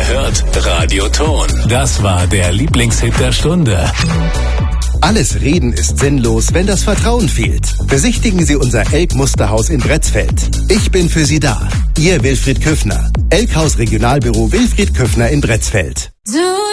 hört Radio Ton. Das war der Lieblingshit der Stunde. Alles Reden ist sinnlos, wenn das Vertrauen fehlt. Besichtigen Sie unser Elk-Musterhaus in Bretzfeld. Ich bin für Sie da. Ihr Wilfried Küffner. Elkhaus Regionalbüro Wilfried Küffner in Bretzfeld.